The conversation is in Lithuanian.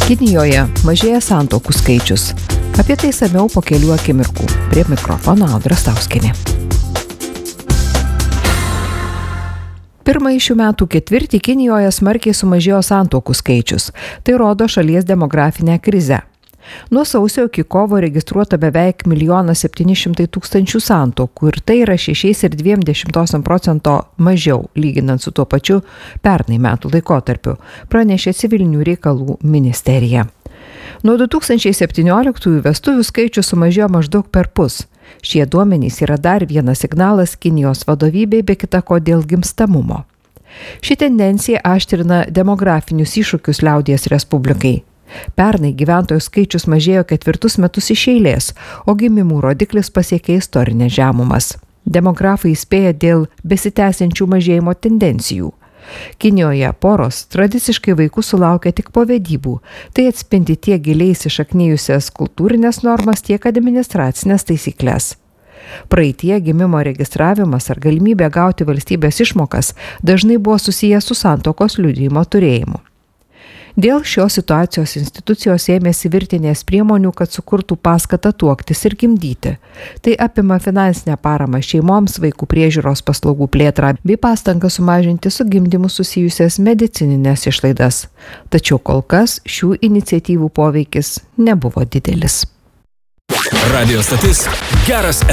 Kinijoje mažėja santuokų skaičius. Apie tai išsamiau po kelių akimirkų. Prie mikrofono Audra Stauskienė. Pirmąjį šių metų ketvirtį Kinijoje smarkiai sumažėjo santuokų skaičius. Tai rodo šalies demografinę krizę. Nuo sausio iki kovo registruota beveik 1 700 000 santuokų ir tai yra 6,2% mažiau, lyginant su tuo pačiu pernai metų laikotarpiu, pranešė Civilinių reikalų ministerija. Nuo 2017 vestuvių skaičius sumažėjo maždaug perpus. Šie duomenys yra dar vienas signalas Kinijos vadovybei, be kita ko dėl gimstamumo. Ši tendencija aštrina demografinius iššūkius Liaudies Respublikai. Pernai gyventojų skaičius mažėjo 4 metus iš eilės, o gimimų rodiklis pasiekė istorinės žemumas. Demografai įspėja dėl besitęsiančių mažėjimo tendencijų. Kinijoje poros tradiciškai vaikų sulaukia tik po vedybų. Tai atspindi tiek giliai įsišaknijusias kultūrinės normas, tiek administracinės taisyklės. Praeitie gimimo registravimas ar galimybė gauti valstybės išmokas dažnai buvo susijęs su santuokos liudijimo turėjimu. Dėl šios situacijos institucijos ėmėsi virtinės priemonių, kad sukurtų paskatą tuoktis ir gimdyti. Tai apima finansinę paramą šeimoms, vaikų priežiūros paslaugų plėtrą bei pastangą sumažinti su gimdymu susijusias medicininės išlaidas. Tačiau kol kas šių iniciatyvų poveikis nebuvo didelis. Radio stotis Geras